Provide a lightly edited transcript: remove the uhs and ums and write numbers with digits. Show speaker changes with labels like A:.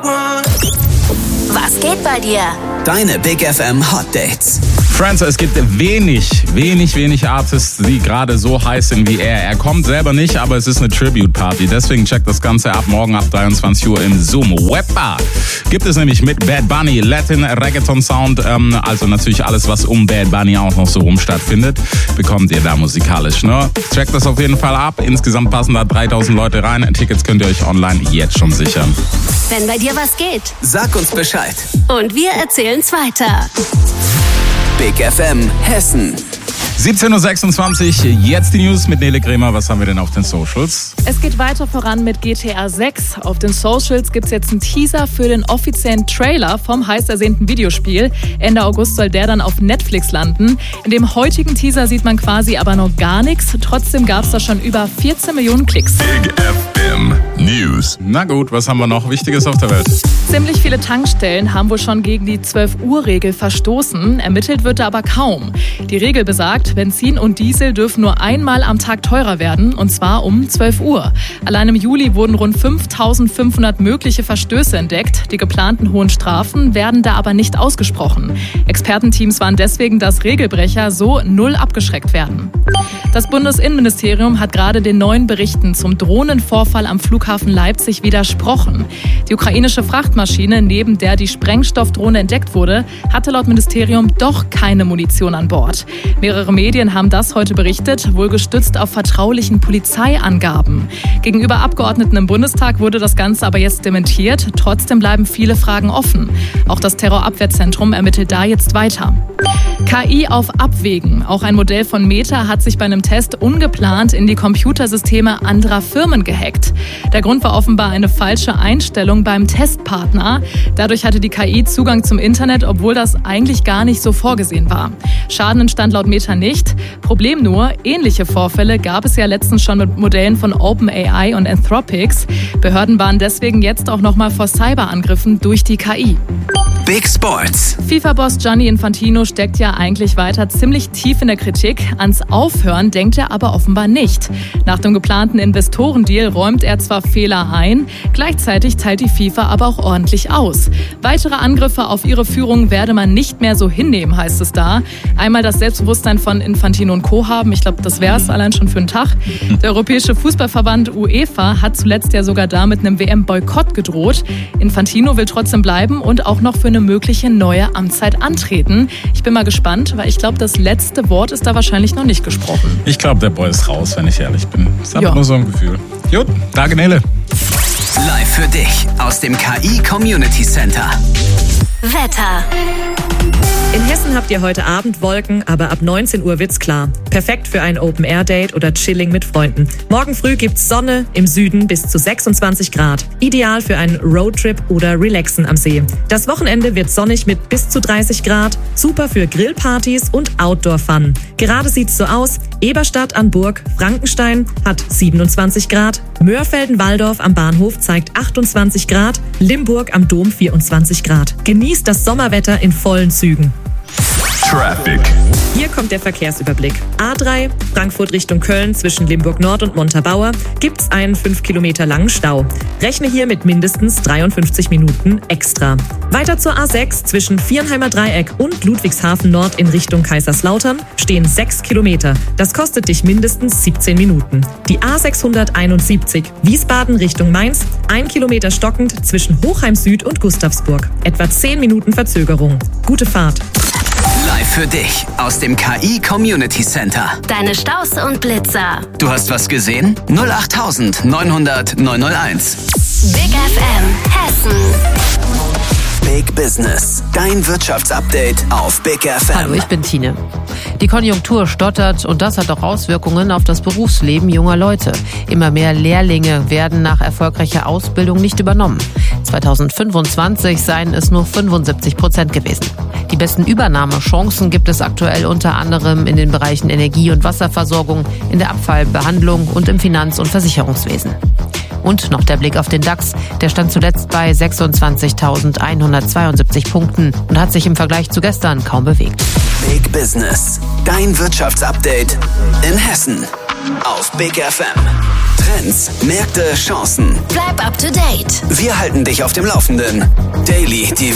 A: Was geht bei dir?
B: Deine Big FM Hot Dates.
C: Friends, es gibt wenig Artists, die gerade so heiß sind wie er. Er kommt selber nicht, aber es ist eine Tribute-Party. Deswegen checkt das Ganze ab morgen ab 23 Uhr im Zoom Webbar. Gibt es nämlich mit Bad Bunny, Latin, Reggaeton Sound, also natürlich alles, was um Bad Bunny auch noch so rum stattfindet, bekommt ihr da musikalisch. Ne? Checkt das auf jeden Fall ab. Insgesamt passen da 3000 Leute rein. Tickets könnt ihr euch online jetzt schon sichern.
A: Wenn bei dir was geht,
B: Sag uns Bescheid.
A: und wir erzählen's weiter.
B: Big FM Hessen.
C: 17.26 Uhr, jetzt die News mit Nele Kremer. Was haben wir denn auf den Socials?
D: Es geht weiter voran mit GTA 6. Auf den Socials gibt es jetzt einen Teaser für den offiziellen Trailer vom heiß ersehnten Videospiel. Ende August soll der dann auf Netflix landen. In dem heutigen Teaser sieht man quasi aber noch gar nichts. Trotzdem gab es da schon über 14 Millionen Klicks.
E: Big FM News.
C: Na gut, was haben wir noch Wichtiges auf der Welt?
D: Ziemlich viele Tankstellen haben wohl schon gegen die 12-Uhr-Regel verstoßen. Ermittelt wird da aber kaum. Die Regel besagt, Benzin und Diesel dürfen nur einmal am Tag teurer werden, und zwar um 12 Uhr. Allein im Juli wurden rund 5.500 mögliche Verstöße entdeckt. Die geplanten hohen Strafen werden da aber nicht ausgesprochen. Expertenteams waren deswegen, dass Regelbrecher so null abgeschreckt werden. Das Bundesinnenministerium hat gerade den neuen Berichten zum Drohnenvorfall am Flughafen Leipzig widersprochen. Die ukrainische Frachtmaschine, neben der die Sprengstoffdrohne entdeckt wurde, hatte laut Ministerium doch keine Munition an Bord. Mehrere Medien haben das heute berichtet, wohl gestützt auf vertraulichen Polizeiangaben. Gegenüber Abgeordneten im Bundestag wurde das Ganze aber jetzt dementiert. Trotzdem bleiben viele Fragen offen. Auch das Terrorabwehrzentrum ermittelt da jetzt weiter. KI auf Abwägen. Auch ein Modell von Meta hat sich bei einem Test ungeplant in die Computersysteme anderer Firmen gehackt. Der Grund war offenbar eine falsche Einstellung beim Testpartner. Dadurch hatte die KI Zugang zum Internet, obwohl das eigentlich gar nicht so vorgesehen war. Schaden entstand laut Meta nicht. Problem nur, ähnliche Vorfälle gab es ja letztens schon mit Modellen von OpenAI und Anthropics. Behörden waren deswegen jetzt auch nochmal vor Cyberangriffen durch die KI.
B: Big Sports.
D: FIFA-Boss Gianni Infantino steckt ja eigentlich weiter ziemlich tief in der Kritik. Ans Aufhören denkt er aber offenbar nicht. Nach dem geplanten Investorendeal räumt er zwar Fehler ein, gleichzeitig teilt die FIFA aber auch ordentlich aus. Weitere Angriffe auf ihre Führung werde man nicht mehr so hinnehmen, heißt es da. Einmal das Selbstbewusstsein von Infantino und Co. haben, ich glaube, das wäre es allein schon für einen Tag. Der Europäische Fußballverband UEFA hat zuletzt ja sogar da mit einem WM-Boykott gedroht. Infantino will trotzdem bleiben und auch noch für eine mögliche neue Amtszeit antreten. Ich bin mal gespannt, weil ich glaube, das letzte Wort ist da wahrscheinlich noch nicht gesprochen.
C: Ich glaube, der Boy ist raus, wenn ich ehrlich bin. Das ist aber nur so ein Gefühl. Gut, danke Nele.
B: Live für dich aus dem KI Community Center.
A: Wetter.
F: In Hessen habt ihr heute Abend Wolken, aber ab 19 Uhr wird's klar. Perfekt für ein Open-Air-Date oder Chilling mit Freunden. Morgen früh gibt's Sonne, im Süden bis zu 26 Grad. Ideal für einen Roadtrip oder Relaxen am See. Das Wochenende wird sonnig mit bis zu 30 Grad. Super für Grillpartys und Outdoor-Fun. Gerade sieht's so aus. Eberstadt an Burg, Frankenstein hat 27 Grad. Mörfelden-Walldorf am Bahnhof zeigt 28 Grad. Limburg am Dom 24 Grad. Genießt das Sommerwetter in vollen Zügen.
E: Traffic.
F: Hier kommt der Verkehrsüberblick. A3, Frankfurt Richtung Köln zwischen Limburg Nord und Montabaur gibt's einen 5 Kilometer langen Stau. Rechne hier mit mindestens 53 Minuten extra. Weiter zur A6 zwischen Viernheimer Dreieck und Ludwigshafen Nord in Richtung Kaiserslautern stehen 6 Kilometer. Das kostet dich mindestens 17 Minuten. Die A671 Wiesbaden Richtung Mainz, 1 Kilometer stockend zwischen Hochheim Süd und Gustavsburg. Etwa 10 Minuten Verzögerung. Gute Fahrt.
B: Live für dich aus dem KI Community Center.
A: Deine Staus und Blitzer.
B: Du hast was gesehen? 08900 901.
A: Big FM Hessen.
B: Big Business. Dein Wirtschaftsupdate auf Big FM.
G: Hallo, ich bin Tine. Die Konjunktur stottert und das hat auch Auswirkungen auf das Berufsleben junger Leute. Immer mehr Lehrlinge werden nach erfolgreicher Ausbildung nicht übernommen. 2025 seien es nur 75% gewesen. Die besten Übernahmechancen gibt es aktuell unter anderem in den Bereichen Energie- und Wasserversorgung, in der Abfallbehandlung und im Finanz- und Versicherungswesen. Und noch der Blick auf den DAX. Der stand zuletzt bei 26.172 Punkten und hat sich im Vergleich zu gestern kaum bewegt.
B: Big Business. Dein Wirtschaftsupdate in Hessen. auf Big FM. Trends, Märkte, Chancen.
A: Bleib up to date.
B: Wir halten dich auf dem Laufenden. Daily, die